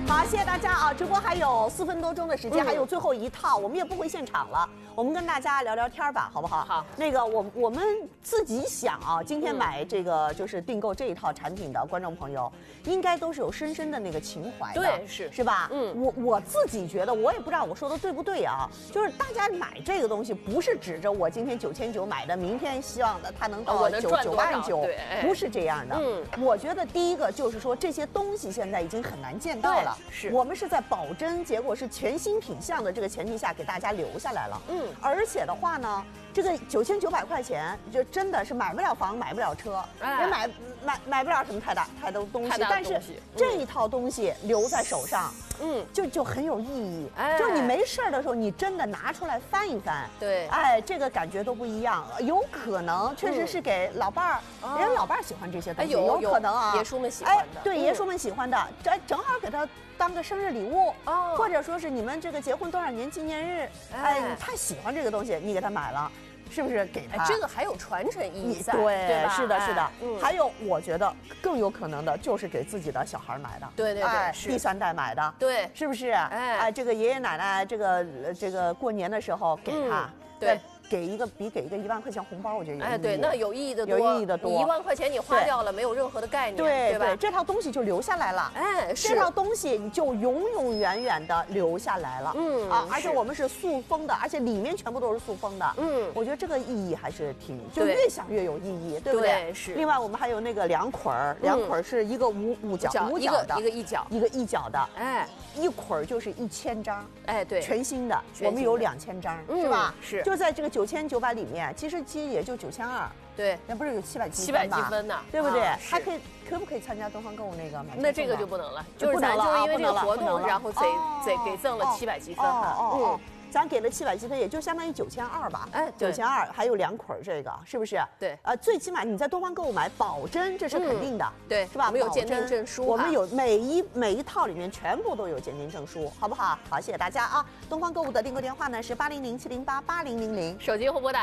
好，谢谢大家啊！直播还有4分多钟的时间，还有最后一套，我们也不回现场了，我们跟大家聊聊天吧，好不好？ 好。 那个我们自己想啊，今天买这个就是订购这一套产品的观众朋友，应该都是有深深的那个情怀的， 对， 是吧？我自己觉得，我也不知道我说的对不对啊，就是大家买这个东西不是指着我今天9900买的，明天希望的它能到9万9，不是这样的。我觉得第一个就是说这些东西现在已经很难见到了， 是我们是在保真，结果是全新品相的这个前提下给大家留下来了。而且的话呢，这个9900块钱就真的是买不了房，买不了车，也买不了什么太多东西，但是这一套东西留在手上，就很有意义。就是你没事的时候，你真的拿出来翻一翻， 对， 哎，这个感觉都不一样。有可能确实是给老伴儿，人家老伴儿喜欢这些东西，有可能啊， 爷叔们喜欢的， 对，爷叔们喜欢的，正好给他当个生日礼物，或者说是你们这个结婚多少年纪念日，哎，你太喜欢这个东西，你给他买了。是不是给他？ 这个还有传承意义在， 对吧？ 是的，是的。还有，我觉得更有可能的就是给自己的小孩买的， 对， 第3代买的， 对， 是不是？哎，这个爷爷奶奶，这个过年的时候给他， 对。 给一个比给一个1万块钱红包，我觉得有意义。 对，那有意义的多， 有意义的多。 1万块钱你花掉了，没有任何的概念，对吧？ 这套东西就留下来了，这套东西你就永永远远的留下来了，而且我们是塑封的，而且里面全部都是塑封的，我觉得这个意义还是就越想越有意义，对不对？ 是。 另外我们还有那个2捆儿，2捆儿是一个五角的， 一个一角的，一捆儿就是1000张， 对， 全新的，我们有2000张，是吧？ 是。 就在这个9900里面，其实也就9200， 对， 那不是有700积分呢， 对不对？还可不可以参加东方购物那个买？ 那这个就不能了， 就是咱就是因为这个活动，然后给赠了700积分哈。 咱给了700积分，也就相当于9200吧。9200还有2捆这个，是不是？ 对。 最起码你在东方购物买，保真这是肯定的， 对， 是吧？ 我们有鉴定证书， 我们有每一套里面全部都有鉴定证书，好不好？好，谢谢大家啊！东方购物的订购电话呢是800-708-8000， 手机后拨打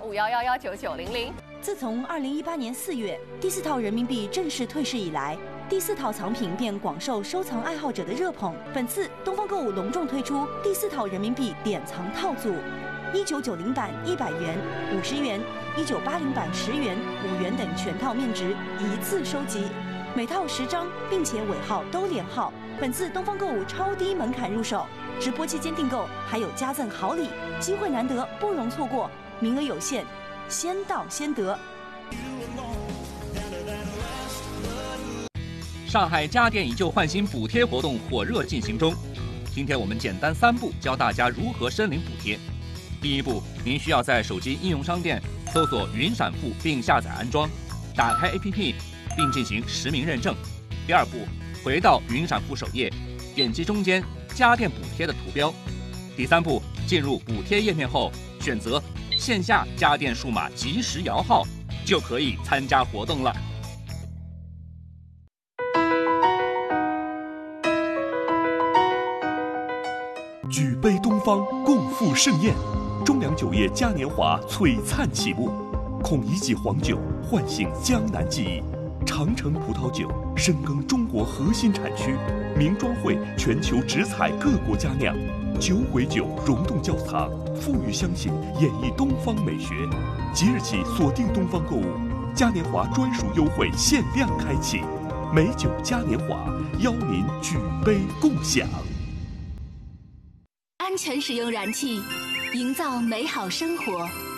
0215119900。 自从2018年4月第4套人民币正式退市以来，第4套藏品便广受收藏爱好者的热捧。本次东方购物隆重推出第4套人民币典藏套组，1990版100元、50元，1980版10元、5元等全套面值一次收集，每套10张，并且尾号都连号。本次东方购物超低门槛入手，直播期间订购还有加赠好礼，机会难得，不容错过，名额有限，先到先得。 上海家电以旧换新补贴活动火热进行中，今天我们简单3步教大家如何申领补贴。第一步，您需要在手机应用商店搜索云闪付并下载安装，打开 APP 并进行实名认证。第二步，回到云闪付首页，点击中间家电补贴的图标。第三步，进入补贴页面后，选择线下家电数码即时摇号，就可以参加活动了。 举杯东方，共赴盛宴。中粮酒业嘉年华璀璨启幕，孔乙己黄酒唤醒江南记忆，长城葡萄酒深耕中国核心产区，名庄会全球直采各国佳酿，酒鬼酒溶洞窖藏，富裕相信演绎东方美学。即日起锁定东方购物，嘉年华专属优惠限量开启，美酒嘉年华邀您举杯共享。 安全使用燃气，营造美好生活。